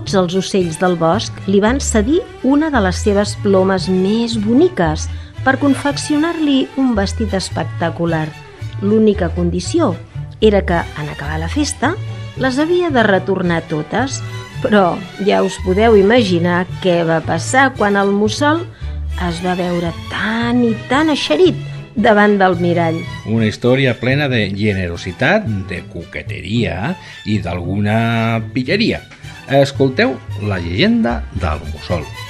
tots els ocells del bosc li van cedir una de les seves plomes més boniques per confeccionar-li un vestit espectacular. L'única condició era que, en acabar la festa, les havia de retornar totes. Però ja us podeu imaginar què va passar quan el mussol es va veure tan i tan eixerit davant del mirall. Una història plena de generositat, de coqueteria i d'alguna pilleria. Escolteu la llegenda del mussol.